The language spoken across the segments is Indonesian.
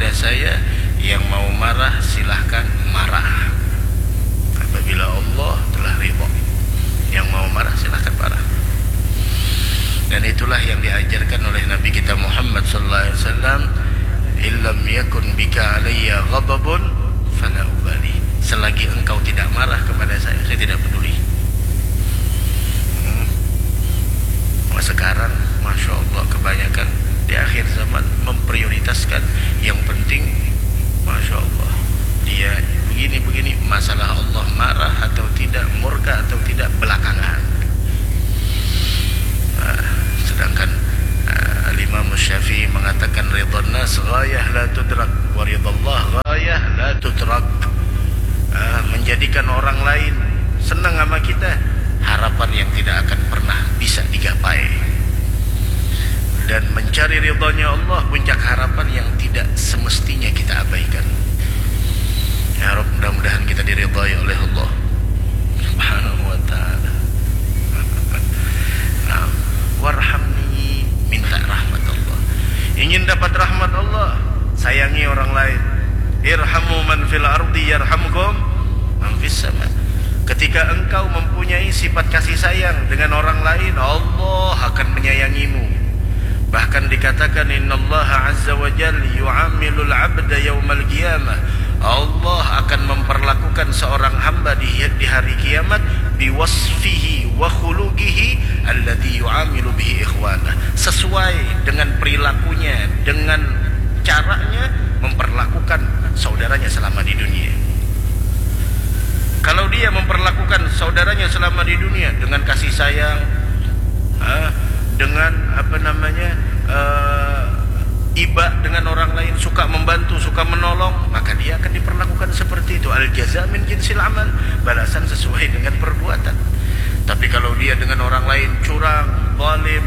kepada saya. Yang mau marah silahkan marah. Apabila Allah telah ridha, yang mau marah silahkan marah. Dan itulah yang diajarkan oleh Nabi kita Muhammad sallallahu alaihi wasallam, illam yakun bika alayya ghadabun fala ubali. Selagi engkau tidak marah kepada saya tidak peduli. Sekarang Masya Allah kebanyakan di akhir zaman memprioritaskan yang penting, Masya Allah, dia begini masalah Allah marah atau tidak, murka atau tidak belakangan. Sedangkan Al-Imam Syafi'i mengatakan ridha nas ghayah la tudrak wa ridha Allah ghayah la tudrak. Menjadikan orang lain senang sama kita, harapan yang tidak akan pernah bisa digapai. Dan mencari ridhonya Allah, puncak harapan yang tidak semestinya kita abaikan. Ya Rabb, mudah-mudahan kita diridhai oleh Allah Subhanahu wa ta'ala. Nah, warhamni, minta rahmat Allah. Ingin dapat rahmat Allah, sayangi orang lain. Irhamu man fil ardi yarhamkum man fis sama. Ketika engkau mempunyai sifat kasih sayang dengan orang lain, Allah akan menyayangimu. Bahkan dikatakan innallaha azza wa jalla yu'amilul 'abda yaumal qiyamah. Allah akan memperlakukan seorang hamba di hari kiamat biwasfihi wa khuluqihi alladhi yu'amilu bihi ikhwanah. Sesuai dengan perilakunya, dengan caranya memperlakukan saudaranya selama di dunia. Kalau dia memperlakukan saudaranya selama di dunia dengan kasih sayang, dengan iba dengan orang lain, suka membantu, suka menolong, maka dia akan diperlakukan seperti itu. Al-jaza min jinsil amal, balasan sesuai dengan perbuatan. Tapi kalau dia dengan orang lain curang, zalim,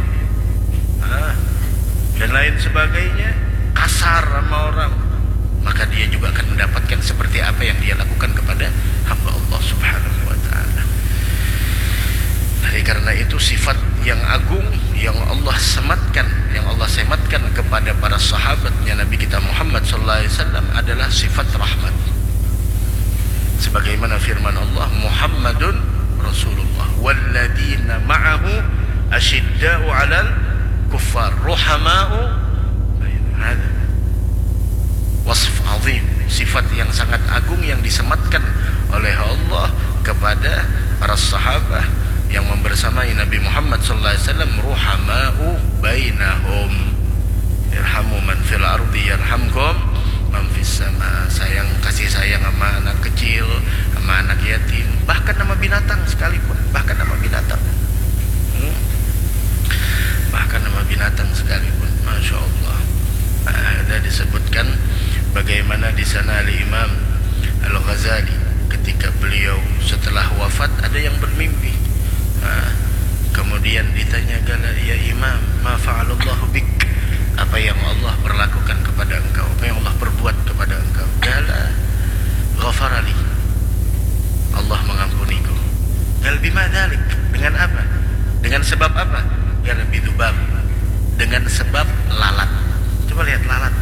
dan lain sebagainya, kasar sama orang, maka dia juga akan mendapatkan seperti apa yang dia lakukan kepada hamba Allah Subhanahu wa ta'ala. Jadi karena itu sifat yang agung yang Allah sematkan, kepada para sahabatnya Nabi kita Muhammad sallallahu alaihi wasallam adalah sifat rahmat. Sebagaimana firman Allah, Muhammadun Rasulullah walladzina ma'ahu asyidda'u 'alal kuffar ruhama'u bainahum. Wasf azim, sifat yang sangat agung yang disematkan oleh Allah kepada para sahabat yang membersamai Nabi Muhammad sallallahu alaihi wasallam, ruhama'u bainahum. Irhamu man fil ardi yarhamkum man fis sama. Kasih sayang sama anak kecil, sama anak yatim, bahkan sama binatang sekalipun, bahkan sama binatang. Bahkan sama binatang sekalipun, Masya Allah. Ada disebutkan bagaimana di sana Al-Imam Al-Ghazali ketika beliau setelah wafat ada yang bermimpi. Kemudian ditanya, ya Imam, ma fa'alallahu bik, apa yang Allah perlakukan kepada engkau, apa yang Allah perbuat kepada engkau? Qala ghafarali, Allah mengampuniku. Qal bima dzalik, dengan apa? Dengan sebab apa? Qala bidubab, dengan sebab lalat. Coba lihat lalat.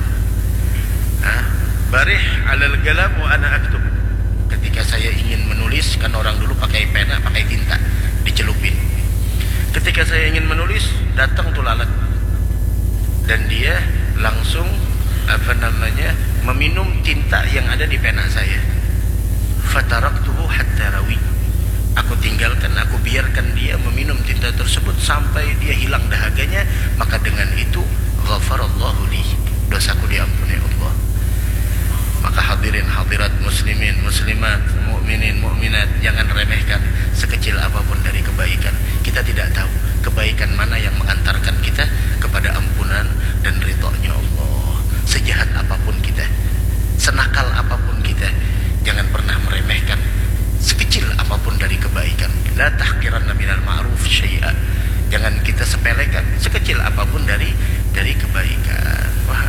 Barih alal galam wa ana aktub. Ketika saya ingin menulis, kan orang dulu pakai pena, pakai tinta, dicelupin. Ketika saya ingin menulis, datang tuh lalat, dan dia langsung meminum tinta yang ada di pena saya. Fataraktuhu hatta rawi. Aku tinggalkan, aku biarkan dia meminum tinta tersebut sampai dia hilang dahaganya. Maka dengan itu ghafarallahu li, dosaku diampuni Allah. Maka hadirin hadirat, muslimin muslimat, mukminin mukminat, jangan remehkan sekecil apapun dari kebaikan. Kita tidak tahu kebaikan mana yang mengantarkan kita kepada ampunan dan ridhonya Allah. Sejahat apapun kita, senakal apapun kita, jangan pernah meremehkan sekecil apapun dari kebaikan. La tahqiranna minal ma'ruf syai'a. Jangan kita sepelekan sekecil apapun dari kebaikan. Wah,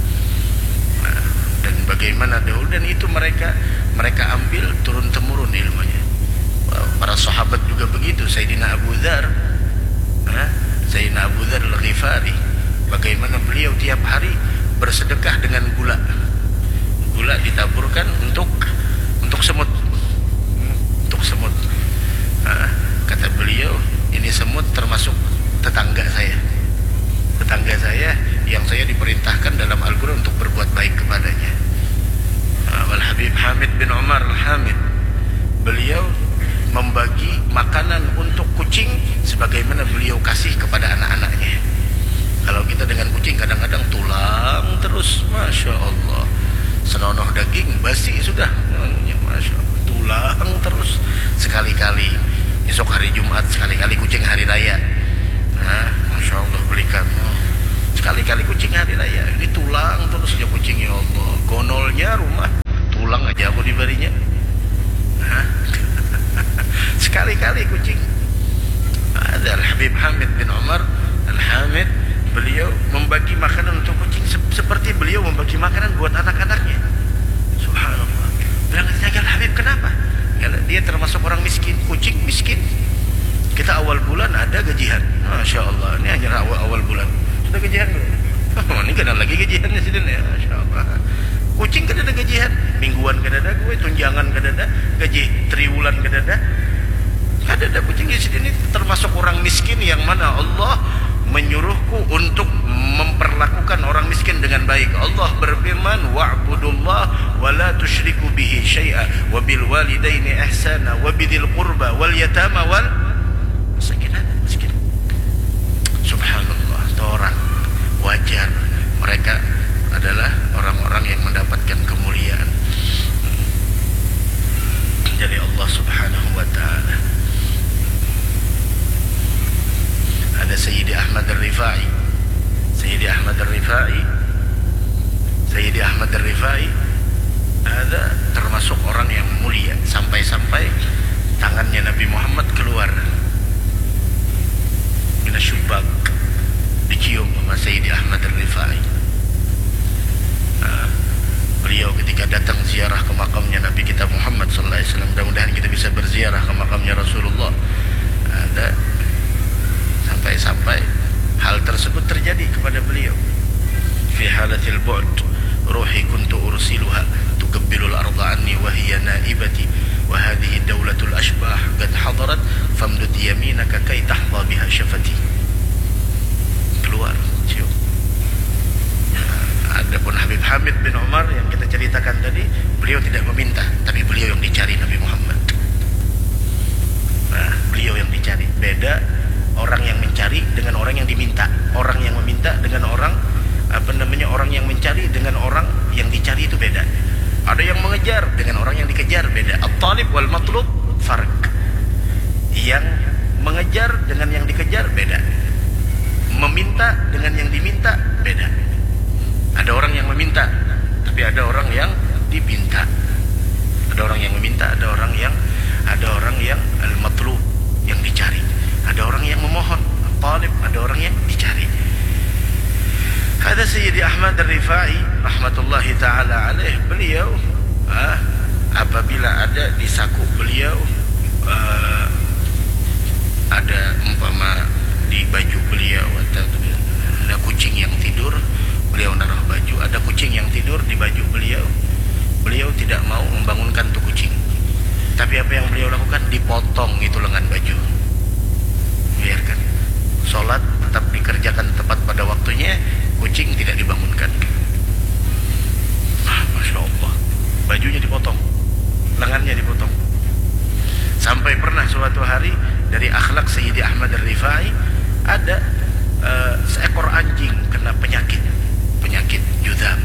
dan bagaimana dahulu, dan itu mereka ambil turun temurun ilmunya. Para sahabat juga begitu. Sayyidina Abu Dzar Al-Ghifari, bagaimana beliau tiap hari bersedekah dengan gula. Masya Allah, senonoh daging basi sudah, Masya Allah, tulang terus. Sekali-kali esok hari Jumat, sekali-kali kucing hari raya. Nah, Masya Allah, belikan sekali-kali kucing hari raya, ini tulang terus aja kucing. Ya Allah, gonolnya rumah tulang aja aku diberinya. Nah, sekali-kali kucing. Ada Al-Habib Hamid bin Umar Al-Hamid, beliau membagi makanan untuk kucing seperti beliau membagi makanan buat anak-anaknya. Subhanallah. Bilang katanya, Habib, kenapa? Karena dia termasuk orang miskin, kucing miskin. Kita awal bulan ada gajian, Masya Allah, ini hanya awal bulan sudah gajian dulu. Ini kena lagi gajiannya sih, ya Masya Allah. Kucing kada ada gajian, mingguan kada ada, gue tunjangan kada ada, gaji triwulan kada ada. Kada ada kucing di sini, termasuk orang miskin yang mana Allah menyuruhku untuk memperlakukan orang miskin dengan baik. Allah berfirman, wa'budullah wa la tusyriku bihi syai'a wa bil walidaini ihsana wa bidzil qurba wal yatama wal miskin. Subhanallah, orang wajar mereka adalah orang-orang yang mendapatkan kemuliaan dari Allah Subhanahu wa taala. Ada Sayyidi Ahmad Ar-Rifai. Sayyidi Ahmad Ar-Rifai ada termasuk orang yang mulia, sampai-sampai tangannya Nabi Muhammad keluar minasyubak, dicium sama Sayyidi Ahmad Ar-Rifai. Beliau ketika datang ziarah ke makamnya Nabi kita Muhammad sallallahu alaihi wasallam, mudah-mudahan kita bisa berziarah ke makamnya Rasulullah. Ada sampai hal tersebut terjadi kepada beliau. Fi halatil bu'd ruhi kuntu ursiluha tuqabbilul arda anni wa hiya naibati wa hadhihi dawlatul ashbah qad hadarat famdud yaminaka kay tahdha biha syafati. Keluar cium. Adapun Habib Hamid bin Umar yang kita ceritakan tadi, beliau tidak meminta, tapi beliau yang dicari Nabi Muhammad. Nah, beliau yang dicari. Beda orang yang mencari dengan orang yang diminta. Orang yang meminta dengan orang orang yang mencari dengan orang yang dicari itu beda. Ada yang mengejar dengan orang yang dikejar, beda. At-talib wal matlub farq. Yang mengejar dengan yang dikejar beda. Meminta dengan yang diminta beda. Ada orang yang meminta, tapi ada orang yang dipinta. Ada orang yang meminta, ada orang yang al-matlub, yang dicari. Ada orang yang memohon, talib, ada orang yang dicari. Ada Sayyidi Ahmad Ar-Rifai rahmatullahi taala alaih, beliau apabila ada di saku beliau ada umpama di baju beliau atau ada kucing yang tidur, beliau naruh baju, ada kucing yang tidur di baju beliau, beliau tidak mau membangunkan tuh kucing. Tapi apa yang beliau lakukan? Dipotong itu lengan baju. Biarkan sholat tetap dikerjakan tepat pada waktunya, kucing tidak dibangunkan. Masya Allah, bajunya dipotong, lengannya dipotong. Sampai pernah suatu hari dari akhlak Sayyidi Ahmad Ar-Rifai, ada seekor anjing kena penyakit judam.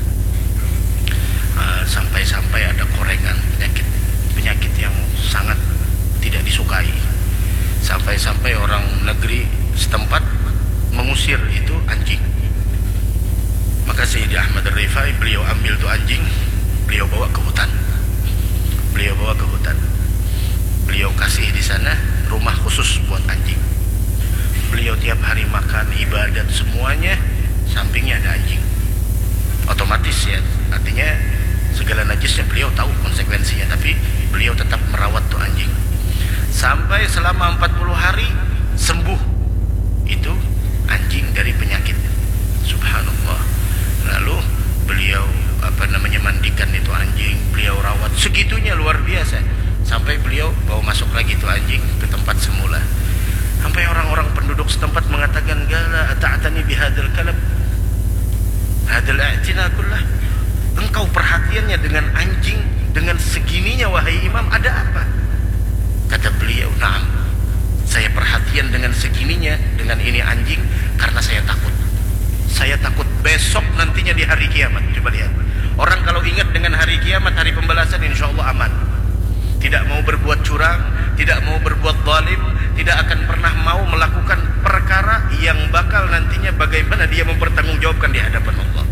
Sampai-sampai ada korengan, penyakit yang sangat tidak disukai. Sampai-sampai orang negeri setempat mengusir itu anjing. Maka Sayyidi Ahmad Ar-Rifai, beliau ambil tuh anjing, beliau bawa ke hutan. Beliau kasih di sana rumah khusus buat anjing. Beliau tiap hari makan, ibadat, semuanya sampingnya ada anjing. Otomatis ya, artinya segala najisnya beliau tahu konsekuensinya, tapi beliau tetap merawat tuh anjing. Sampai selama 40 hari sembuh itu anjing dari penyakit. Subhanallah. Lalu beliau mandikan itu anjing, beliau rawat segitunya, luar biasa. Sampai beliau bawa masuk lagi itu anjing ke tempat semula. Sampai orang-orang penduduk setempat mengatakan, "Gala ata'tani bihadzal kalab hadzal i'tina kullah." Engkau perhatiannya dengan anjing dengan segininya wahai imam, ada apa? Kata beliau, "Na'am, saya perhatian dengan segininya dengan ini anjing karena saya takut. Saya takut besok nantinya di hari kiamat. Coba lihat, orang kalau ingat dengan hari kiamat, hari pembalasan, insya Allah aman. Tidak mau berbuat curang, tidak mau berbuat zalim, tidak akan pernah mau melakukan perkara yang bakal nantinya bagaimana dia mempertanggungjawabkan di hadapan Allah.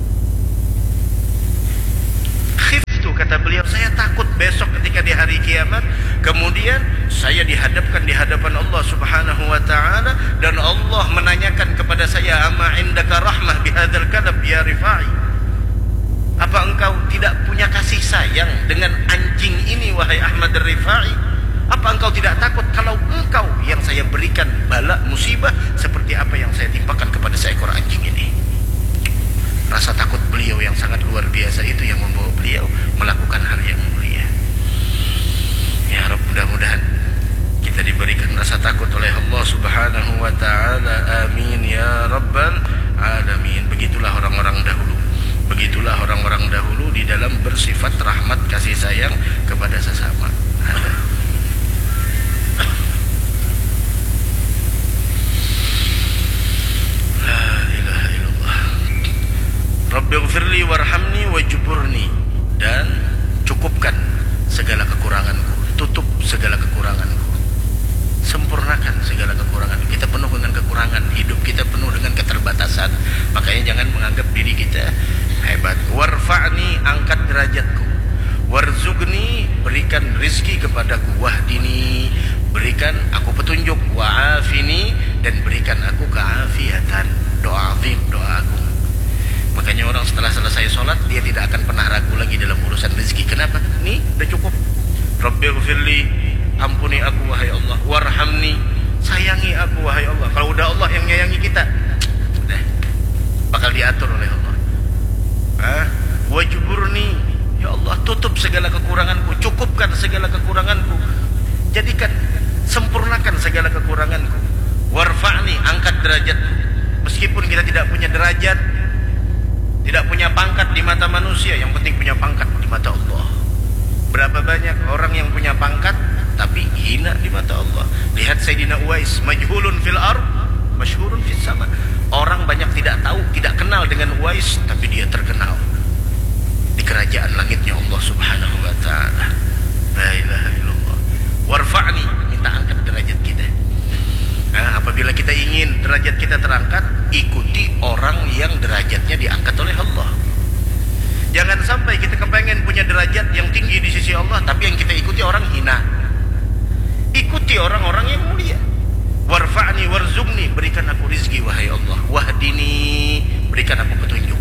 Khiftu, kata beliau, saya takut besok ketika di hari kiamat, kemudian saya dihadapkan di hadapan Allah Subhanahu wa ta'ala, dan Allah menanyakan kepada saya, amma indaka rahmah bihadzal kadab ya Rifai, apa engkau tidak punya kasih sayang dengan anjing ini wahai Ahmad Rifai? Apa engkau tidak takut kalau engkau yang saya berikan bala musibah seperti apa yang saya timpakan kepada seekor anjing ini? Rasa takut beliau yang sangat luar biasa itu yang membawa beliau melakukan hal yang mulia. Ya Rabb, mudah-mudahan kita diberikan rasa takut oleh Allah Subhanahu wa ta'ala. Amin ya Rabbal alamin. Begitulah orang-orang dahulu. Begitulah orang-orang dahulu di dalam bersifat rahmat kasih sayang kepada sesama. La ilaha illallah. Rabbighfirli warhamni wajburni, dan cukupkan segala kekuranganku, tutup segala kekuranganku, sempurnakan segala kekurangan. Kita penuh dengan kekurangan, hidup kita penuh dengan keterbatasan. Makanya jangan menganggap diri kita hebat. Warfa'ni, angkat derajatku. Warzugni, berikan rizki kepadaku. Wahdini, berikan aku petunjuk. Wa'afini, dan berikan aku keafiatan. Doa azim, doa agung. Makanya orang setelah selesai sholat, dia tidak akan pernah ragu lagi dalam urusan rezeki. Kenapa? Nih, udah cukup. Rabbighfirli, ampuni aku wahai Allah. Warhamni, sayangi aku wahai Allah. Kalau udah Allah yang nyayangi kita, udah bakal diatur oleh Allah. Wajburni, ya Allah, tutup segala kekuranganku, cukupkan segala kekuranganku, jadikan, sempurnakan segala kekuranganku. Warfa'ni, angkat derajatku. Meskipun kita tidak punya derajat, tidak punya pangkat di mata manusia, yang penting punya pangkat di mata Allah. Berapa banyak orang yang punya pangkat tapi hina di mata Allah. Lihat Sayyidina Uwais, majhulun fil ard, masyhurun fis sama. Orang banyak tidak tahu, tidak kenal dengan Uwais, tapi dia terkenal di kerajaan langitnya Allah Subhanahu wa ta'ala. La ilaha illallah. Warfa'ni, minta angkat derajat kita. Apabila kita ingin derajat kita terangkat, ikuti orang yang derajatnya diangkat oleh Allah. Jangan sampai kita kepengen punya derajat yang tinggi di sisi Allah, tapi yang kita ikuti orang hina. Ikuti orang-orang yang mulia. Warfa'ni warzugni, berikan aku rizki wahai Allah. Wahdini, berikan aku petunjuk.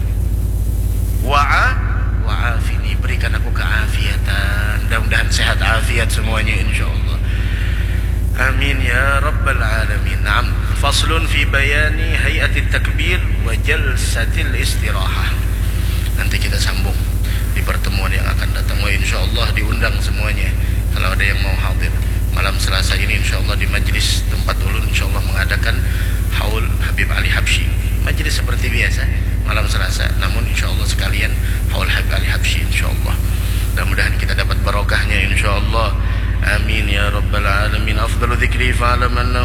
Wa'afini, berikan aku keafiatan. Mudah-mudahan sehat afiat semuanya insyaallah. Amin ya Rabbal alamin. Naam. Faslun fi bayani hayatit takbir wa jalsatil istirahah. Nanti kita sambung di pertemuan yang akan datang. Wa insyaallah diundang semuanya kalau ada yang mau hadir. Malam Selasa ini insyaallah di majlis tempat ulun insyaallah mengadakan haul Habib Ali Habsyi. Majlis seperti biasa malam Selasa, namun insyaallah sekalian haul Habib Ali Habsyi insyaallah. Mudah-mudahan kita dapat barokahnya insyaallah. Amin ya Rabbal alamin. Afdalu dzikri fa'lamanna